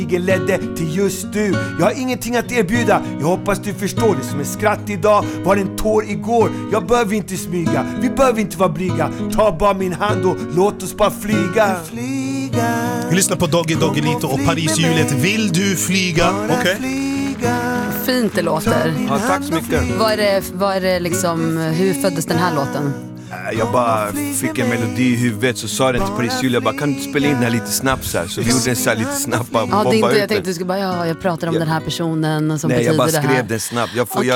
ledde till just du. Jag har ingenting att erbjuda. Jag hoppas du förstår det. Som en skratt idag var en tår igår. Jag behöver inte smyga. Vi behöver inte vara blyga. Ta bara min hand och låt oss bara flyga. Vi lyssnar på Doggy Doggelito och Paris-hjulet. Vill du flyga? Okej. Fint det låter. Ja, tack så mycket. Vad är det liksom, hur föddes den här låten? Jag bara fick en melodi i huvudet. Så sa den till Paris-Julia, jag bara, kan du inte spela in den här lite snabbt så här? Så vi gjorde den så här lite snabbt. Ja, det är inte, jag tänkte du skulle bara, jag pratar om den här personen som nej, betyder det här. Nej, jag bara skrev den snabbt.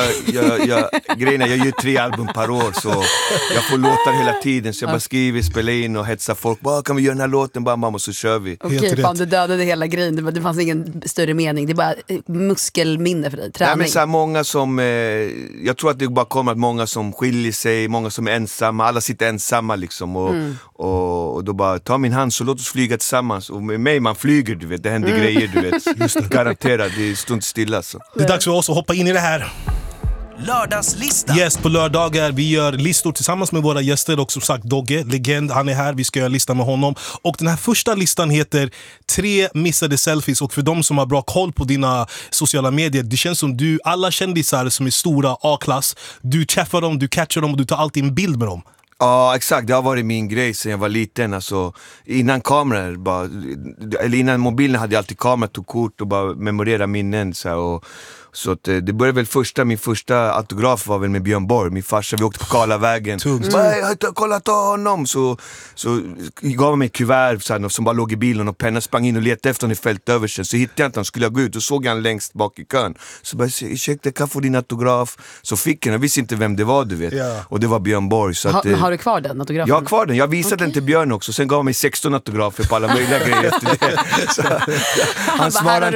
Grejen är, jag gör 3 album per år. Så jag får låtar hela tiden. Så jag bara skriver, spelar in och hetsar folk. Bara, kan vi göra den här låten? Bara, mamma, så kör vi. Okej, fan, du dödade hela grejen. Det fanns ingen större mening. Det är bara muskelminne för dig, träning. Nej, men så här, många som, jag tror att det bara kommer att många som skiljer sig, många som är ensamma, alla sitter ensamma liksom, och då bara, ta min hand så låt oss flyga tillsammans. Och med mig man flyger, du vet, det händer grejer, du vet. Just garanterat, det är stund stilla så. Det är dags för oss att hoppa in i det här. Lördagslistan. Yes, på lördagar vi gör listor tillsammans med våra gäster. Och som sagt, Dogge, legend, han är här. Vi ska göra listan med honom. Och den här första listan heter 3 missade selfies. Och för de som har bra koll på dina sociala medier, det känns som du, alla kändisar som är stora A-klass, du träffar dem, du catchar dem och du tar alltid en bild med dem. Ja, exakt. Det har varit min grej sedan jag var liten. Alltså, innan kameror, eller innan mobilen hade jag alltid kamera, tog kort och bara memorera minnen. Så att, det började väl min första autograf var väl med Björn Borg, min farsa, vi åkte på Karlavägen. Kolla, ta honom. Så gav han mig ett kuvert såhär, som bara låg i bilen och penna sprang in och letade efter honom i fältöversen. Så hittade jag inte han, skulle jag gå ut och såg han längst bak i kön. Så bara, ursäkta, kan jag få din autograf? Så fick jag visste inte vem det var, du vet. Yeah. Och det var Björn Borg. Så har du kvar den autografen? Jag har kvar den, jag visade den till Björn också. Sen gav han mig 16 autografer på alla möjliga grejer efter det. Så, han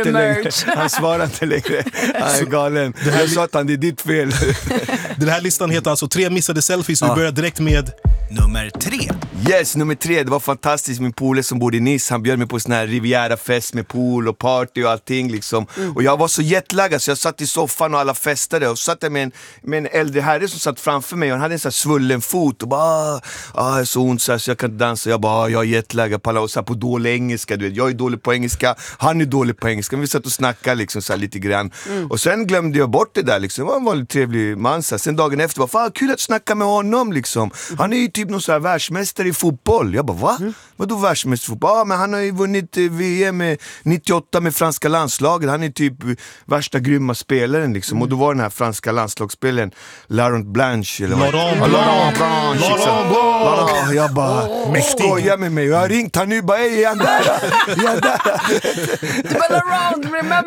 svarade inte längre. Jag är galen. Jag sa att det är ditt fel. Den här listan heter alltså 3 missade selfies. Vi börjar direkt med nummer 3. Yes, nummer 3. Det var fantastiskt. Min polare som bodde i Nice, han bjöd mig på sån här Riviera-fest med pool och party och allting liksom. Och jag var så jetlaggad så jag satt i soffan och alla festade. Och så satt jag med en äldre herre som satt framför mig och han hade en sån här svullen fot och bara, jag är så ont så jag kan inte dansa. Jag bara, jag är jetlaggad på alla och så här på dålig engelska, du vet. Jag är dålig på engelska, han är dålig på engelska. Men vi satt och snackade liksom så här lite grann. Och sen glömde jag bort det där liksom. Det var en vanlig trevlig man så här. Sen dagen efter var fan kul att snacka med honom liksom. Han är ju typ någon så här världsmästare i fotboll. Jag bara, va? Vadå världsmästare i fotboll? Men han har ju vunnit VM 98 med franska landslaget. Han är typ värsta grymma spelaren liksom. Och då var den här franska landslagsspelaren Laurent Blanche eller Laurent Blanche. Jag bara, skoja med mig. Jag har ringt han nu, bara, är han där? Du bara, Laurent,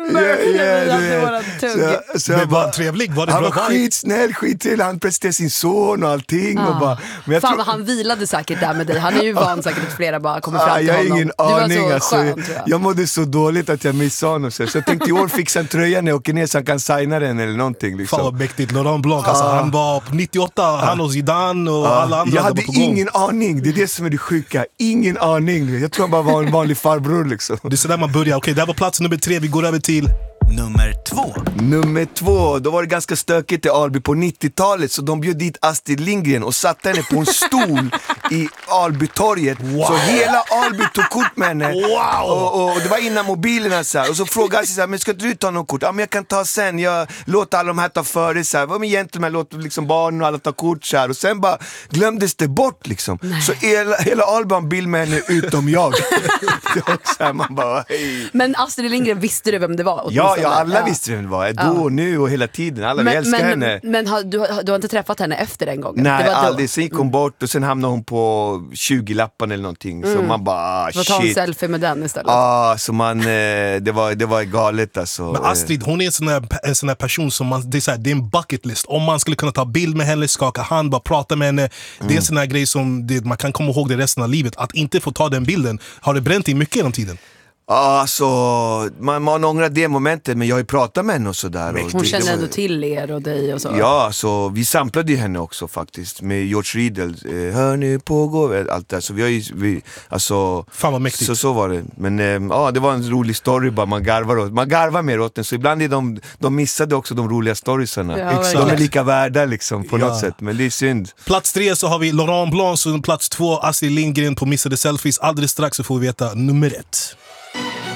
remember? Så jag bara, trevlig. Var det han bra? var skitsnäll, han presenterade sin son och allting. Och bara, men fan vad han vilade säkert där med dig. Han är ju van säkert att flera bara kommer fram till jag honom. har ingen aning. Du var alltså, så skön, tror jag mådde så dåligt att jag missade honom. Så jag tänkte i år fixa en tröja när jag åker ner så han kan signa den eller någonting. Liksom. Fan vad mäktigt. Laurent Blanc, alltså, han var 98, han och Zidane och alla andra. Jag hade ingen aning. Det är det som är det sjuka. Ingen aning. Jag tror han bara var en vanlig farbror liksom. Det är så där man börjar. Okej, det här var plats nummer 3. Vi går över till Nummer 2. Då var det ganska stökigt i Alby på 90-talet. Så de bjöd dit Astrid Lindgren och satte henne på en stol i Albytorget. Wow. Så hela Alby tog kort med henne. Wow. Och det var innan mobilerna så här. Och så frågade Astrid så här, men ska inte du ta någon kort? Ja, men jag kan ta sen. Jag låter alla de här ta före så här. Vad med gentleman, låter liksom barnen och alla ta kort så här. Och sen bara glömdes det bort liksom. Nej. Så hela Alby har en bild med henne utom jag. Så här, man bara, hej. Men Astrid Lindgren, visste du vem det var? Ja, alla visste vem det var. Då och nu och hela tiden. Alla vi älskar henne. Men du har inte träffat henne efter den gången? Nej, det var aldrig. Sen gick hon bort och sen hamnade hon på 20-lappen eller någonting. Så man bara, shit. Ta en selfie med den istället. Så man, det var galet alltså. Men Astrid, hon är en sån här person som det är en bucket list. Om man skulle kunna ta bild med henne, skaka hand, bara prata med henne. Det är en sån här grej som man kan komma ihåg det resten av livet. Att inte få ta den bilden. Har det bränt i mycket genom tiden? Alltså, man ångrar det momentet, men jag har ju pratat med henne och sådär. Hon känner ändå till er och dig och så. Ja, så vi samplade ju henne också faktiskt med George Riedel. Hör nu pågår allt där. Så vi har ju, alltså, fan vad mäktigt. Så var det. Men det var en rolig story bara, man garvar mer åt den. Så ibland är de missade också de roliga storiesarna. Ja, de är lika värda liksom på något sätt, men det är synd. Plats 3 så har vi Laurent Blanc och plats 2 Astrid Lindgren på missade selfies. Alldeles strax så får vi veta nummer 1.